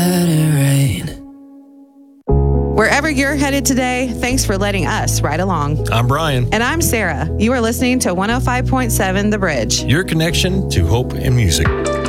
Let it rain. Wherever you're headed today, thanks for letting us ride along. I'm Brian. And I'm Sarah. You are listening to 105.7 The Bridge. Your connection to hope and music.